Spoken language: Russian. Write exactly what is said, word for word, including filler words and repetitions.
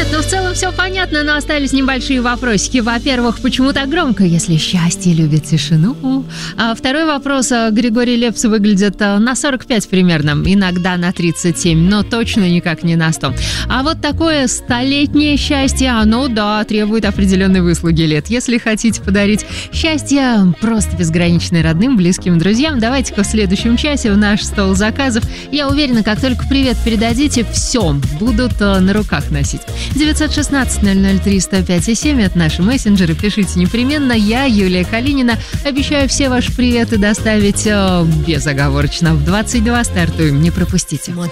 Ну, в целом все понятно, но остались небольшие вопросики. Во-первых, почему так громко, если счастье любит тишину? А второй вопрос. Григорий Лепс выглядит на сорок пять примерно, иногда на тридцать семь, но точно никак не на сто. А вот такое столетнее счастье, оно, да, требует определенной выслуги лет. Если хотите подарить счастье просто безграничное родным, близким, друзьям, давайте-ка в следующем часе в наш стол заказов. Я уверена, как только привет передадите, все будут на руках носить. девятьсот шестнадцать ноль ноль три сто пять и семь, это наши мессенджеры, пишите непременно. Я, Юлия Калинина, обещаю все ваши приветы доставить э, безоговорочно. В двадцать два стартуем, не пропустите.